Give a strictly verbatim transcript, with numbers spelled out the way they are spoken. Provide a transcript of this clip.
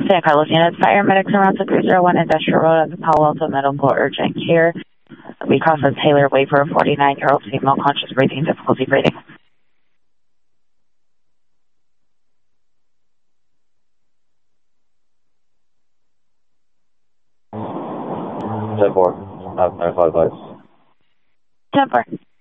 San Carlos units, paramedics around six three zero one Industrial Road at the Palo Alto Medical Urgent Care. We process Taylor Way for a forty-nine-year-old female, conscious breathing, difficulty breathing. ten four. I have ten five lights. ten four.